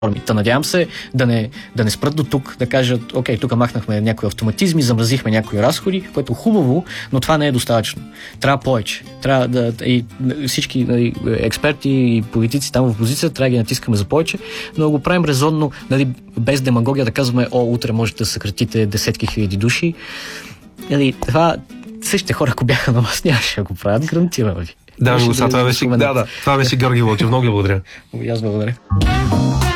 Надявам се да не спрат до тук, да кажат, окей, тук махнахме някои автоматизми, замразихме някои разходи, което е хубаво, но това не е достатъчно. Трябва повече. Трябва и всички експерти и политици там в опозицията трябва да ги натискаме за повече, но го правим резонно, без демагогия да казваме, утре можете да съкратите десетки хиляди души. Това същите хора, ако бяха на вас, нямаше да го правят, гарантирам ви. Това беше Георги Лъчев. Много благодаря. Аз благодаря.